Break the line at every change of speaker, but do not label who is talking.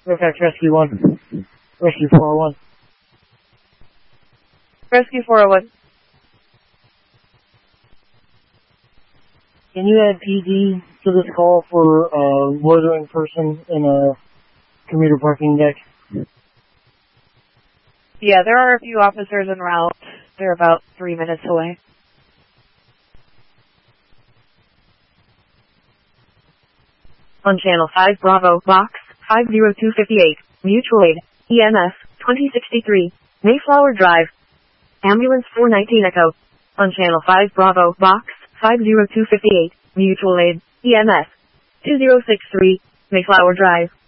Fairfax Rescue 1. Rescue 401.
Rescue 401.
Can you add PD to this call for a loitering person in a commuter parking deck?
Yeah, there are a few officers en route. They're about 3 minutes away.
On Channel 5 Bravo, Box 50258, Mutual Aid, EMS 2063, Mayflower Drive. Ambulance 419 Echo. On Channel 5 Bravo, Box 50258, Mutual Aid, EMS 2063, Mayflower Drive.